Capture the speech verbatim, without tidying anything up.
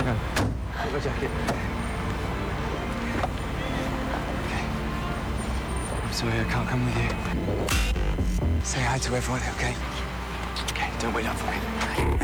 on. Put my jacket. Okay. I'm sorry I can't come with you. Say hi to everyone, okay? Okay, don't wait up for me.